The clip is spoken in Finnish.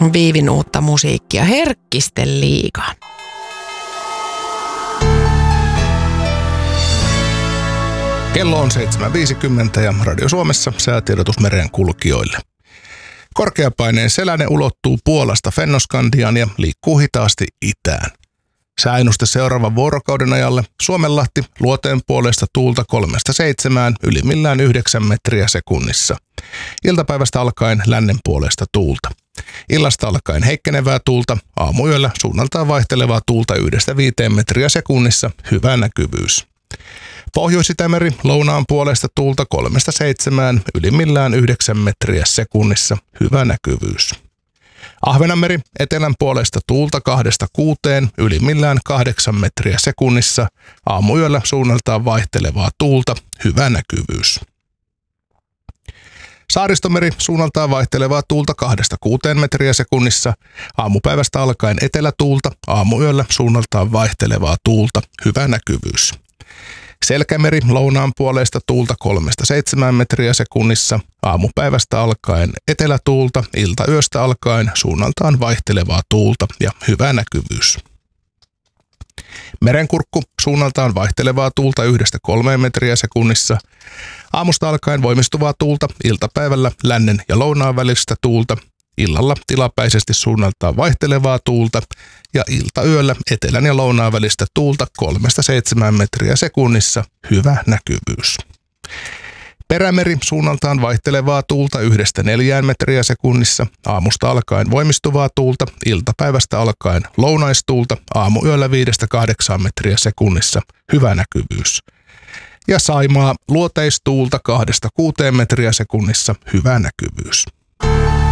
Viivin uutta musiikkia. Herkkisten liigaan. Kello on 7.50 ja Radio Suomessa säätiedotus meren kulkijoille. Korkeapaineen selänne ulottuu Puolasta Fennoskandiaan ja liikkuu hitaasti itään. Sääennuste seuraavan vuorokauden ajalle: Suomenlahti, luoteen puolesta tuulta 3-7, ylimmillään 9 metriä sekunnissa. Iltapäivästä alkaen lännen puolesta tuulta. Illasta alkaen heikkenevää tuulta, aamuyöllä suunnaltaan vaihtelevaa tuulta 1-5 metriä sekunnissa, hyvä näkyvyys. Pohjois-Itämeri, lounaan puolesta tuulta 3-7, ylimmillään 9 metriä sekunnissa, hyvä näkyvyys. Ahvenanmeri, etelän puolesta tuulta 2-6, ylimmillään 8 metriä sekunnissa, aamuyöllä suunnaltaan vaihtelevaa tuulta, hyvä näkyvyys. Saaristomeri, suunnaltaan vaihtelevaa tuulta 2-6 metriä sekunnissa, aamupäivästä alkaen etelätuulta, aamuyöllä suunnaltaan vaihtelevaa tuulta, hyvä näkyvyys. Selkämeri, lounaan puolesta tuulta 3-7 metriä sekunnissa, aamupäivästä alkaen etelätuulta, iltayöstä alkaen suunnaltaan vaihtelevaa tuulta ja hyvä näkyvyys. Merenkurkku, suunnaltaan vaihtelevaa tuulta 1-3 metriä sekunnissa, aamusta alkaen voimistuvaa tuulta, iltapäivällä lännen ja lounaan välistä tuulta, illalla tilapäisesti suunnaltaan vaihtelevaa tuulta ja iltayöllä etelän ja lounaan välistä tuulta 3-7 metriä sekunnissa, hyvä näkyvyys. Perämeri, suunnaltaan vaihtelevaa tuulta 1-4 metriä sekunnissa, aamusta alkaen voimistuvaa tuulta, iltapäivästä alkaen lounaistuulta, aamuyöllä 5-8 metriä sekunnissa, hyvä näkyvyys. Ja Saimaa, luoteistuulta 2-6 metriä sekunnissa, hyvä näkyvyys.